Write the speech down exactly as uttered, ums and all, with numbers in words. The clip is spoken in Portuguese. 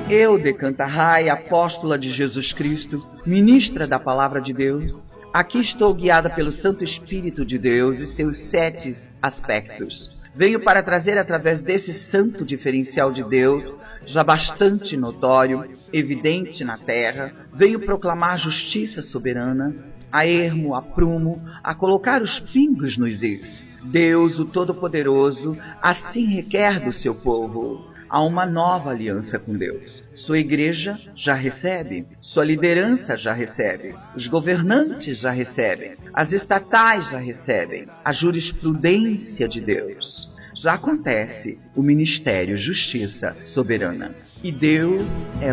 Eu, Decanta Rai, apóstola de Jesus Cristo, ministra da Palavra de Deus, aqui estou guiada pelo Santo Espírito de Deus e seus sete aspectos. Venho para trazer através desse santo diferencial de Deus, já bastante notório, evidente na terra, venho proclamar justiça soberana, a ermo, a prumo, a colocar os pingos nos is. Deus, o Todo-Poderoso, assim requer do seu povo. Há uma nova aliança com Deus. Sua igreja já recebe, sua liderança já recebe, os governantes já recebem, as estatais já recebem, a jurisprudência de Deus. Já acontece o Ministério Justiça Soberana. E Deus é